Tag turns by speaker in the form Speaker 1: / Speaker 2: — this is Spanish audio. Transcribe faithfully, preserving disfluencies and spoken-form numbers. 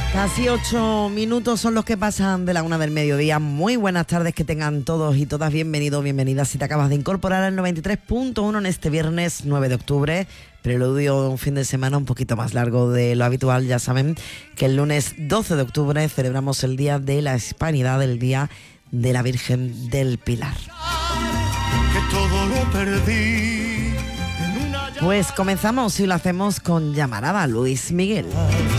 Speaker 1: Casi ocho minutos son los que pasan de la una del mediodía. Muy buenas tardes que tengan todos y todas. Bienvenidos, bienvenidas. Si te acabas de incorporar al noventa y tres punto uno en este viernes nueve de octubre, preludio de un fin de semana un poquito más largo de lo habitual. Ya saben que el lunes doce de octubre celebramos el Día de la Hispanidad, el Día de la Virgen del Pilar.
Speaker 2: Que todo lo perdí.
Speaker 1: Pues comenzamos y lo hacemos con Llamarada, Luis Miguel.